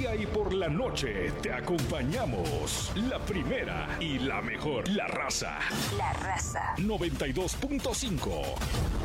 día y por la noche te acompañamos. La primera y la mejor, La Raza. La Raza. 92.5.